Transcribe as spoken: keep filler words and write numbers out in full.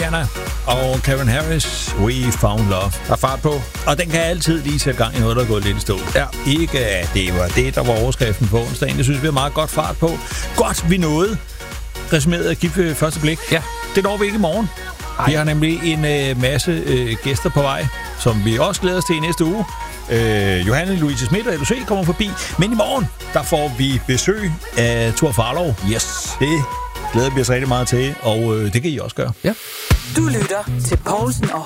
Rihanna og Calvin Harris, We Found Love. Der er fart på, og den kan altid lige sætte gang i noget, der er gået lidt i stå. Ja. Ikke at det var det, der var overskriften på onsdagen. Det synes vi er meget godt fart på. Godt, vi nåede resumeret af Gift ved første blik. Ja. Det når vi ikke i morgen. Ej. Vi har nemlig en øh, masse øh, gæster på vej, som vi også glæder os til i næste uge. Øh, Johanne Louise Schmidt og L O C kommer forbi. Men i morgen, der får vi besøg af Thor Farlov. Yes, det glæder vi os rigtig meget til, og øh, det kan I også gøre. Ja. Du lytter til Poulsen og